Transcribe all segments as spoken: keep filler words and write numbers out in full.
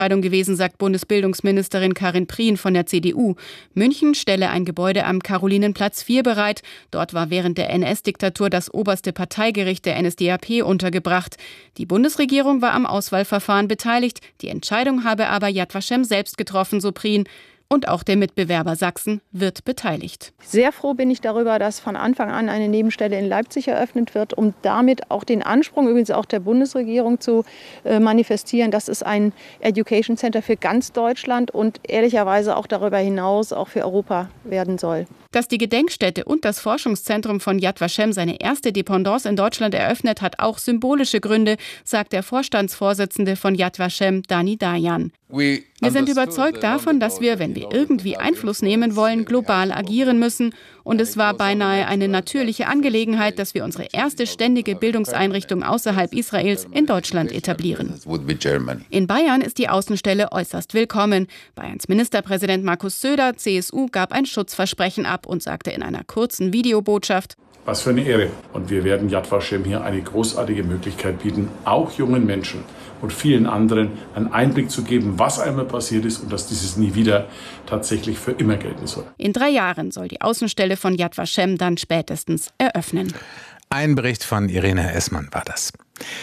gewesen, sagt Bundesbildungsministerin Karin Prien von der C D U. München stelle ein Gebäude am Karolinenplatz vier bereit. Dort war während der N S-Diktatur das oberste Parteigericht der N S D A P untergebracht. Die Bundesregierung war am Auswahlverfahren beteiligt. Die Entscheidung habe aber Yad Vashem selbst getroffen, so Prien. Und auch der Mitbewerber Sachsen wird beteiligt. Sehr froh bin ich darüber, dass von Anfang an eine Nebenstelle in Leipzig eröffnet wird, um damit auch den Anspruch, übrigens auch der Bundesregierung, zu äh, manifestieren, dass es ein Education Center für ganz Deutschland und ehrlicherweise auch darüber hinaus auch für Europa werden soll. Dass die Gedenkstätte und das Forschungszentrum von Yad Vashem seine erste Dependance in Deutschland eröffnet, hat auch symbolische Gründe, sagt der Vorstandsvorsitzende von Yad Vashem, Dani Dayan. Wir sind überzeugt davon, dass wir, wenn wir irgendwie Einfluss nehmen wollen, global agieren müssen. Und es war beinahe eine natürliche Angelegenheit, dass wir unsere erste ständige Bildungseinrichtung außerhalb Israels in Deutschland etablieren. In Bayern ist die Außenstelle äußerst willkommen. Bayerns Ministerpräsident Markus Söder, C S U, gab ein Schutzversprechen ab und sagte in einer kurzen Videobotschaft: Was für eine Ehre. Und wir werden Yad Vashem hier eine großartige Möglichkeit bieten, auch jungen Menschen und vielen anderen einen Einblick zu geben, was einmal passiert ist und dass dieses nie wieder tatsächlich für immer gelten soll. In drei Jahren soll die Außenstelle von Yad Vashem dann spätestens eröffnen. Ein Bericht von Irene Essmann war das.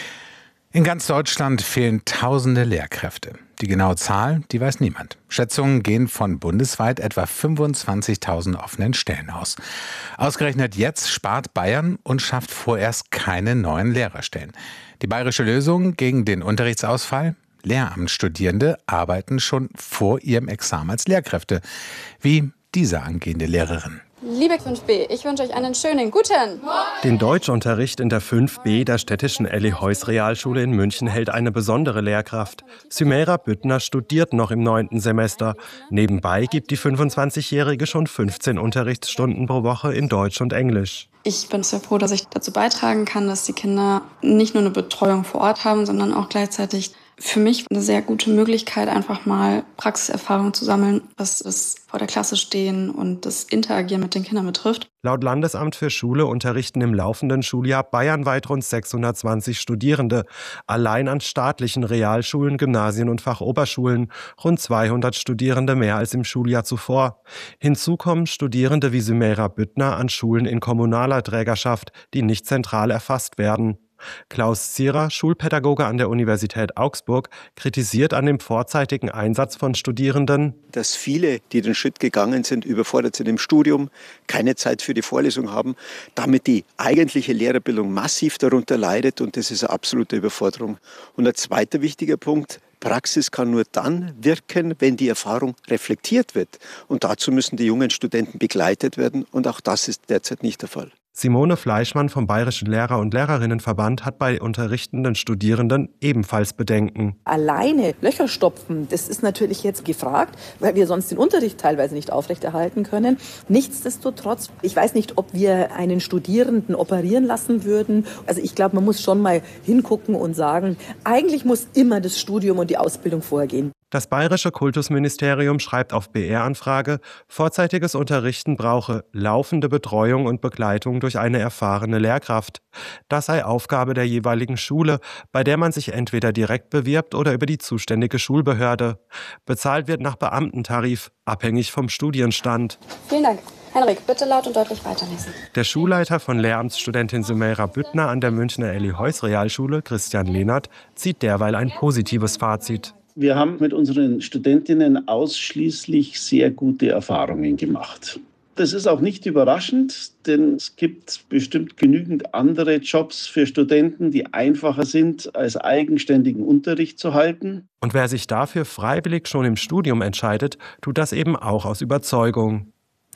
In ganz Deutschland fehlen tausende Lehrkräfte. Die genaue Zahl, die weiß niemand. Schätzungen gehen von bundesweit etwa fünfundzwanzigtausend offenen Stellen aus. Ausgerechnet jetzt spart Bayern und schafft vorerst keine neuen Lehrerstellen. Die bayerische Lösung gegen den Unterrichtsausfall? Lehramtsstudierende arbeiten schon vor ihrem Examen als Lehrkräfte, wie diese angehende Lehrerin. Liebe fünf B, ich wünsche euch einen schönen guten Morgen. Den Deutschunterricht in der fünf B der städtischen Elly-Heuss-Realschule in München hält eine besondere Lehrkraft. Sümeira Büttner studiert noch im neunten Semester. Nebenbei gibt die fünfundzwanzigjährige schon fünfzehn Unterrichtsstunden pro Woche in Deutsch und Englisch. Ich bin sehr froh, dass ich dazu beitragen kann, dass die Kinder nicht nur eine Betreuung vor Ort haben, sondern auch gleichzeitig für mich eine sehr gute Möglichkeit, einfach mal Praxiserfahrung zu sammeln, was das vor der Klasse stehen und das Interagieren mit den Kindern betrifft. Laut Landesamt für Schule unterrichten im laufenden Schuljahr bayernweit rund sechshundertzwanzig Studierende. Allein an staatlichen Realschulen, Gymnasien und Fachoberschulen rund zweihundert Studierende mehr als im Schuljahr zuvor. Hinzu kommen Studierende wie Sümeira Büttner an Schulen in kommunaler Trägerschaft, die nicht zentral erfasst werden. Klaus Zierer, Schulpädagoge an der Universität Augsburg, kritisiert an dem vorzeitigen Einsatz von Studierenden, dass viele, die den Schritt gegangen sind, überfordert sind im Studium, keine Zeit für die Vorlesung haben, damit die eigentliche Lehrerbildung massiv darunter leidet und das ist eine absolute Überforderung. Und ein zweiter wichtiger Punkt: Praxis kann nur dann wirken, wenn die Erfahrung reflektiert wird. Und dazu müssen die jungen Studenten begleitet werden und auch das ist derzeit nicht der Fall. Simone Fleischmann vom Bayerischen Lehrer- und Lehrerinnenverband hat bei unterrichtenden Studierenden ebenfalls Bedenken. Alleine Löcher stopfen, das ist natürlich jetzt gefragt, weil wir sonst den Unterricht teilweise nicht aufrechterhalten können. Nichtsdestotrotz, ich weiß nicht, ob wir einen Studierenden operieren lassen würden. Also ich glaube, man muss schon mal hingucken und sagen, eigentlich muss immer das Studium und die Ausbildung vorgehen. Das Bayerische Kultusministerium schreibt auf B R-Anfrage, vorzeitiges Unterrichten brauche laufende Betreuung und Begleitung durch eine erfahrene Lehrkraft. Das sei Aufgabe der jeweiligen Schule, bei der man sich entweder direkt bewirbt oder über die zuständige Schulbehörde. Bezahlt wird nach Beamtentarif, abhängig vom Studienstand. Vielen Dank. Henrik, bitte laut und deutlich weiterlesen. Der Schulleiter von Lehramtsstudentin Sümeira Büttner an der Münchner Elly-Heuss-Realschule, Christian Lehnert, zieht derweil ein positives Fazit. Wir haben mit unseren Studentinnen ausschließlich sehr gute Erfahrungen gemacht. Das ist auch nicht überraschend, denn es gibt bestimmt genügend andere Jobs für Studenten, die einfacher sind, als eigenständigen Unterricht zu halten. Und wer sich dafür freiwillig schon im Studium entscheidet, tut das eben auch aus Überzeugung.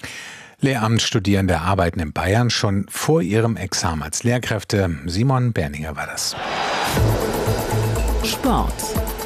Lehramtsstudierende arbeiten in Bayern schon vor ihrem Examen als Lehrkräfte. Simon Berninger war das. Sport.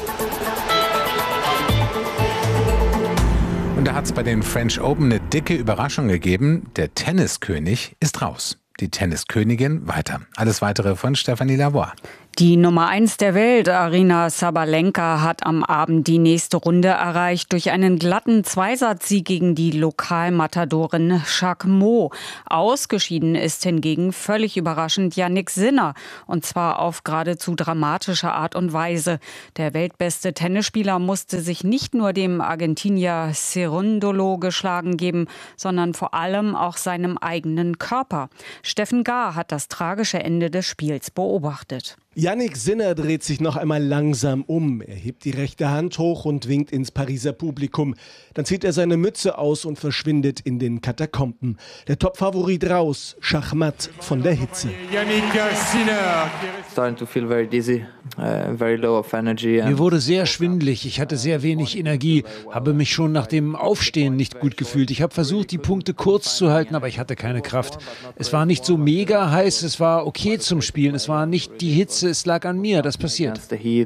Und da hat es bei den French Open eine dicke Überraschung gegeben. Der Tenniskönig ist raus. Die Tenniskönigin weiter. Alles Weitere von Stefanie Lavoie. Die Nummer eins der Welt, Aryna Sabalenka, hat am Abend die nächste Runde erreicht durch einen glatten Zweisatzsieg gegen die Lokalmatadorin Jacquemot. Ausgeschieden ist hingegen völlig überraschend Jannik Sinner, und zwar auf geradezu dramatische Art und Weise. Der weltbeste Tennisspieler musste sich nicht nur dem Argentinier Cerundolo geschlagen geben, sondern vor allem auch seinem eigenen Körper. Steffen Gahr hat das tragische Ende des Spiels beobachtet. Jannik Sinner dreht sich noch einmal langsam um. Er hebt die rechte Hand hoch und winkt ins Pariser Publikum. Dann zieht er seine Mütze aus und verschwindet in den Katakomben. Der Topfavorit raus, Schachmatt von der Hitze. Mir wurde sehr schwindelig, ich hatte sehr wenig Energie, habe mich schon nach dem Aufstehen nicht gut gefühlt. Ich habe versucht, die Punkte kurz zu halten, aber ich hatte keine Kraft. Es war nicht so mega heiß, es war okay zum Spielen, es war nicht die Hitze. Es lag an mir, das passiert.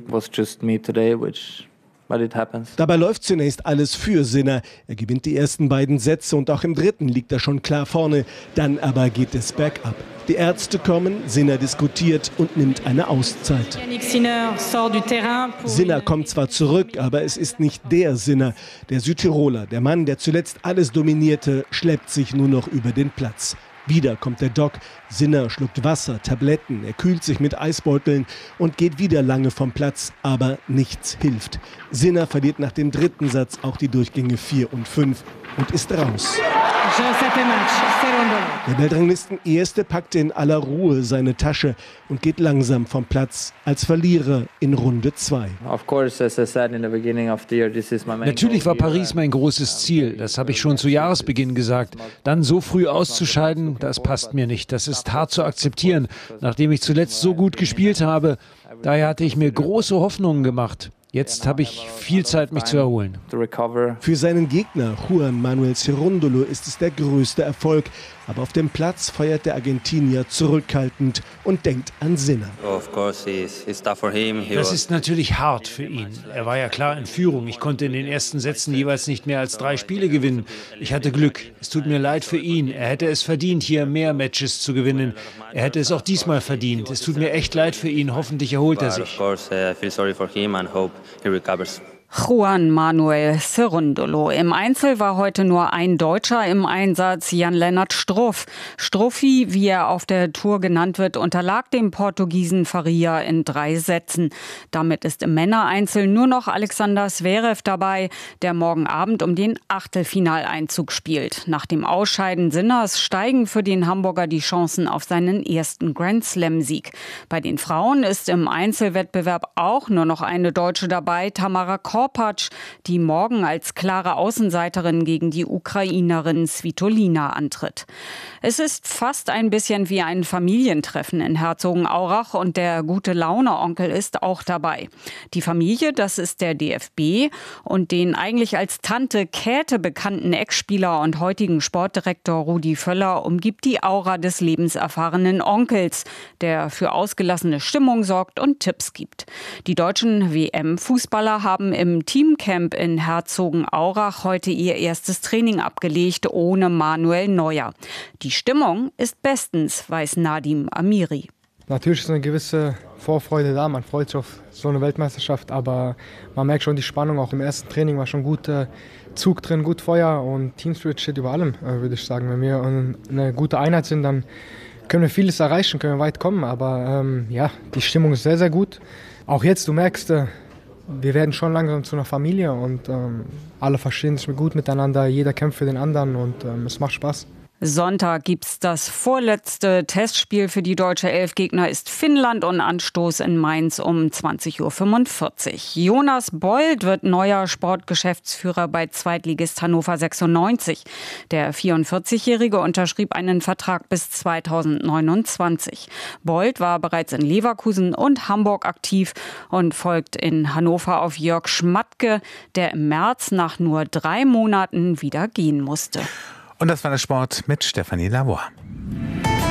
Dabei läuft zunächst alles für Sinner. Er gewinnt die ersten beiden Sätze und auch im dritten liegt er schon klar vorne. Dann aber geht es bergab. Die Ärzte kommen, Sinner diskutiert und nimmt eine Auszeit. Sinner kommt zwar zurück, aber es ist nicht der Sinner. Der Südtiroler, der Mann, der zuletzt alles dominierte, schleppt sich nur noch über den Platz. Wieder kommt der Doc. Sinner schluckt Wasser, Tabletten, er kühlt sich mit Eisbeuteln und geht wieder lange vom Platz, aber nichts hilft. Sinner verliert nach dem dritten Satz auch die Durchgänge vier und fünf und ist raus. Der Weltranglisten-Erste packte in aller Ruhe seine Tasche und geht langsam vom Platz als Verlierer in Runde zwei. Natürlich war Paris mein großes Ziel, das habe ich schon zu Jahresbeginn gesagt. Dann so früh auszuscheiden, das passt mir nicht. Das ist hart zu akzeptieren, nachdem ich zuletzt so gut gespielt habe. Daher hatte ich mir große Hoffnungen gemacht. Jetzt habe ich viel Zeit, mich zu erholen. Für seinen Gegner Juan Manuel Cerundolo ist es der größte Erfolg. Aber auf dem Platz feiert der Argentinier zurückhaltend und denkt an Sinner. Das ist natürlich hart für ihn. Er war ja klar in Führung. Ich konnte in den ersten Sätzen jeweils nicht mehr als drei Spiele gewinnen. Ich hatte Glück. Es tut mir leid für ihn. Er hätte es verdient, hier mehr Matches zu gewinnen. Er hätte es auch diesmal verdient. Es tut mir echt leid für ihn. Hoffentlich erholt er sich. Juan Manuel Cerundolo. Im Einzel war heute nur ein Deutscher im Einsatz, Jan-Lennart Struff. Struffi, wie er auf der Tour genannt wird, unterlag dem Portugiesen Faria in drei Sätzen. Damit ist im Männereinzel nur noch Alexander Zverev dabei, der morgen Abend um den Achtelfinaleinzug spielt. Nach dem Ausscheiden Sinners steigen für den Hamburger die Chancen auf seinen ersten Grand-Slam-Sieg. Bei den Frauen ist im Einzelwettbewerb auch nur noch eine Deutsche dabei, Tamara Korpatsch, die morgen als klare Außenseiterin gegen die Ukrainerin Svitolina antritt. Es ist fast ein bisschen wie ein Familientreffen in Herzogenaurach und der Gute-Laune-Onkel ist auch dabei. Die Familie, das ist der D F B und den eigentlich als Tante Käthe bekannten Ex-Spieler und heutigen Sportdirektor Rudi Völler umgibt die Aura des lebenserfahrenen Onkels, der für ausgelassene Stimmung sorgt und Tipps gibt. Die deutschen W M-Fußballer haben im Im Teamcamp in Herzogenaurach heute ihr erstes Training abgelegt, ohne Manuel Neuer. Die Stimmung ist bestens, weiß Nadim Amiri. Natürlich ist eine gewisse Vorfreude da, man freut sich auf so eine Weltmeisterschaft, aber man merkt schon die Spannung, auch im ersten Training war schon gut äh, Zug drin, gut Feuer und Teamspirit steht über allem, äh, würde ich sagen. Wenn wir eine gute Einheit sind, dann können wir vieles erreichen, können wir weit kommen, aber ähm, ja, die Stimmung ist sehr, sehr gut. Auch jetzt, du merkst, äh, wir werden schon langsam zu einer Familie und ähm, alle verstehen sich gut miteinander, jeder kämpft für den anderen und ähm, es macht Spaß. Sonntag gibt's das vorletzte Testspiel für die deutsche Elf. Gegner ist Finnland und Anstoß in Mainz um zwanzig Uhr fünfundvierzig. Jonas Bold wird neuer Sportgeschäftsführer bei Zweitligist Hannover sechsundneunzig. Der vierundvierzigjährige unterschrieb einen Vertrag bis zweitausendneunundzwanzig. Bold war bereits in Leverkusen und Hamburg aktiv und folgt in Hannover auf Jörg Schmatke, der im März nach nur drei Monaten wieder gehen musste. Und das war der Sport mit Stefanie Lavoie.